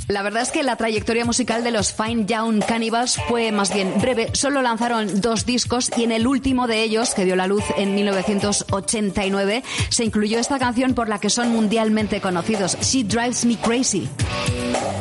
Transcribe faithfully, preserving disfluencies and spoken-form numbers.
La verdad es que la trayectoria musical de los Fine Young Cannibals fue más bien breve. Solo lanzaron dos discos y en el último de ellos, que dio la luz en mil novecientos ochenta y nueve, se incluyó esta canción por la que son mundialmente conocidos, She Drives Me Crazy.